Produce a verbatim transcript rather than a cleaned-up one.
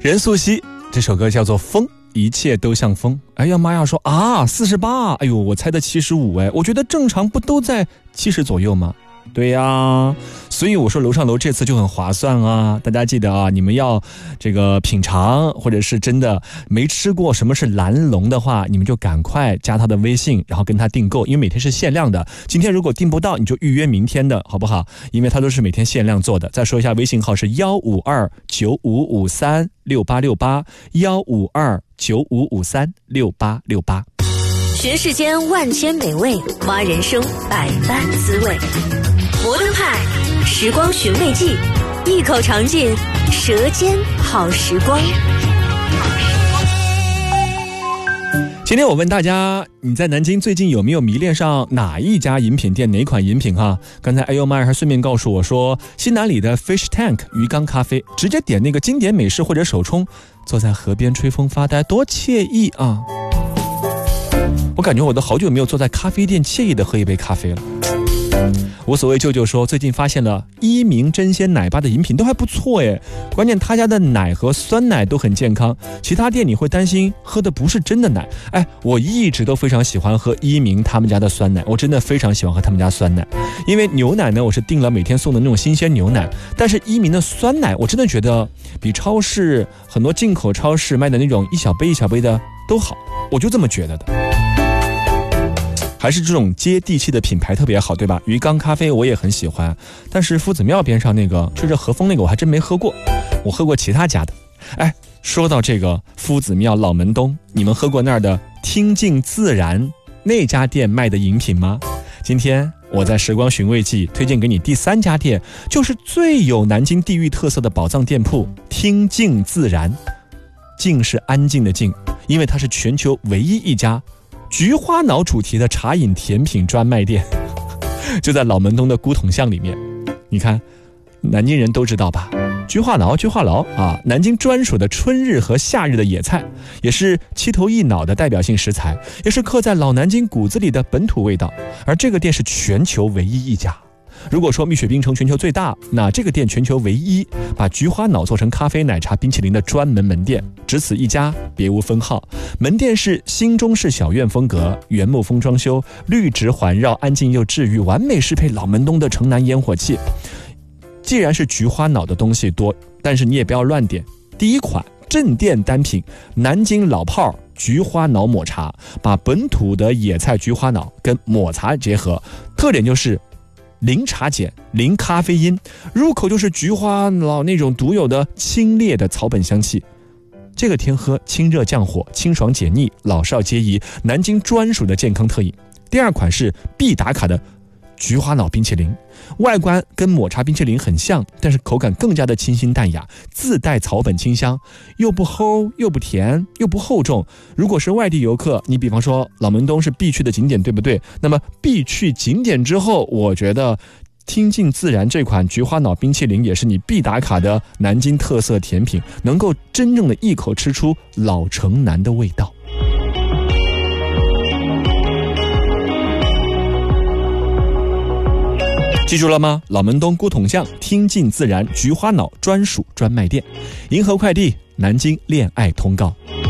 任素汐这首歌叫做《风》，一切都像风。哎呀妈呀，说啊四十八，哎呦我猜的七十五，哎，我觉得正常不都在七十左右吗？对呀，所以我说楼上楼这次就很划算啊！大家记得啊，你们要这个品尝，或者是真的没吃过什么是蓝龙的话，你们就赶快加他的微信，然后跟他订购，因为每天是限量的。今天如果订不到，你就预约明天的好不好？因为他都是每天限量做的。再说一下微信号是幺五二九五五三六八六八幺五二九五五三六八六八。 寻世间万千美味，挖人生百般滋味。摩登派，时光寻味记，一口尝尽舌尖好时光。 今天我问大家，你在南京最近有没有迷恋上哪一家饮品店，哪款饮品哈？刚才哎呦妈还顺便告诉我说，西南里的 Fish Tank 鱼缸咖啡，直接点那个经典美式或者手冲，坐在河边吹风发呆，多惬意啊！我感觉我都好久没有坐在咖啡店惬意的喝一杯咖啡了。我所谓舅舅说，最近发现了一鸣真鲜奶吧的饮品都还不错耶，关键他家的奶和酸奶都很健康，其他店你会担心喝的不是真的奶。哎，我一直都非常喜欢喝一鸣他们家的酸奶，我真的非常喜欢喝他们家酸奶，因为牛奶呢我是订了每天送的那种新鲜牛奶，但是一鸣的酸奶我真的觉得比超市很多进口超市卖的那种一小杯一小杯的都好，我就这么觉得的。还是这种接地气的品牌特别好，对吧？鱼缸咖啡我也很喜欢，但是夫子庙边上那个吹着和风那个我还真没喝过，我喝过其他家的。哎，说到这个夫子庙老门东，你们喝过那儿的听尽自然那家店卖的饮品吗？今天我在时光寻味记推荐给你第三家店，就是最有南京地域特色的宝藏店铺听尽自然。静是安静的静，因为它是全球唯一一家菊花脑主题的茶饮甜品专卖店，就在老门东的古董巷里面。你看，南京人都知道吧？菊花脑，菊花脑啊，南京专属的春日和夏日的野菜，也是七头一脑的代表性食材，也是刻在老南京骨子里的本土味道。而这个店是全球唯一一家。如果说蜜雪冰城全球最大，那这个店全球唯一把菊花脑做成咖啡奶茶冰淇淋的专门门店，只此一家，别无分号。门店是新中式小院风格，原木风装修，绿植环绕，安静又治愈，完美适配老门东的城南烟火气。既然是菊花脑的东西多，但是你也不要乱点。第一款镇店单品，南京老炮菊花脑抹茶，把本土的野菜菊花脑跟抹茶结合，特点就是零茶碱，零咖啡因，入口就是菊花脑那种独有的清冽的草本香气。这个天喝清热降火，清爽解腻，老少皆宜，南京专属的健康特饮。第二款是必打卡的菊花脑冰淇淋，外观跟抹茶冰淇淋很像，但是口感更加的清新淡雅，自带草本清香，又不齁又不甜又不厚重。如果是外地游客，你比方说老门东是必去的景点，对不对？那么必去景点之后，我觉得听尽自然这款菊花脑冰淇淋也是你必打卡的南京特色甜品，能够真正的一口吃出老城南的味道。记住了吗？老门东古董巷听尽自然菊花脑专属专卖店，银河快递南京恋爱通告。